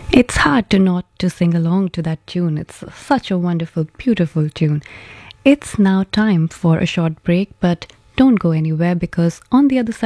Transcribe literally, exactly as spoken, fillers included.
It's hard to not to sing along to that tune. It's such a wonderful, beautiful tune. It's now time for a short break, but don't go anywhere because on the other side